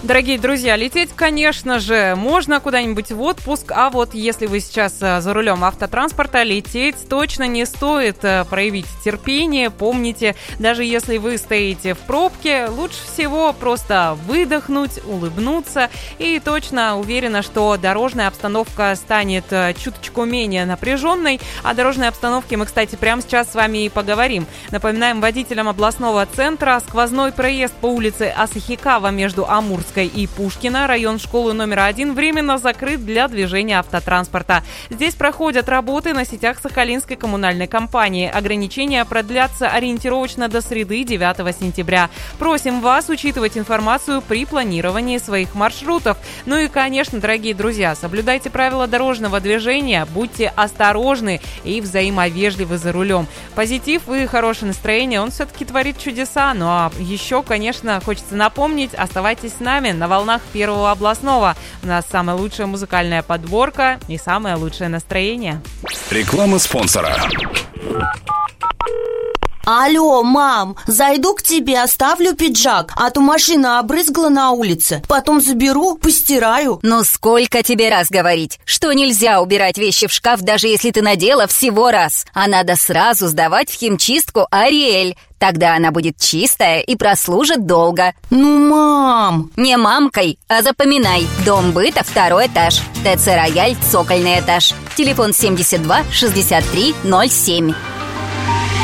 Дорогие друзья, лететь, конечно же, можно куда-нибудь в отпуск, а вот если вы сейчас за рулем автотранспорта, лететь точно не стоит. Проявить терпение, помните, даже если вы стоите в пробке, лучше всего просто выдохнуть, улыбнуться, и точно уверена, что дорожная обстановка станет чуточку менее напряженной. О дорожной обстановке мы, кстати, прямо сейчас с вами и поговорим. Напоминаем водителям областного центра: сквозной проезд по улице Асахикава между Амурской и Пушкина, район школы номер 1, временно закрыт для движения автотранспорта. Здесь проходят работы на сетях Сахалинской коммунальной компании. Ограничения продлятся ориентировочно до среды 9 сентября. Просим вас учитывать информацию при планировании своих маршрутов. Ну и, конечно, дорогие друзья, соблюдайте правила дорожного движения, будьте осторожны и взаимовежливы за рулем. Позитив и хорошее настроение, он все-таки творит чудеса. Ну а еще, конечно, хочется напомнить, оставайтесь с нами на волнах Первого областного. У нас самая лучшая музыкальная подборка и самое лучшее настроение. Реклама спонсора. Алло, мам, зайду к тебе, оставлю пиджак, а то машина обрызгала на улице. Потом заберу, постираю. Ну сколько тебе раз говорить, что нельзя убирать вещи в шкаф, даже если ты надела всего раз. А надо сразу сдавать в химчистку Ариэль. Тогда она будет чистая и прослужит долго. Ну, мам! Не мамкой, а запоминай. Дом быта, 2-й этаж. ТЦ «Рояль», цокольный этаж. Телефон 72 63 07.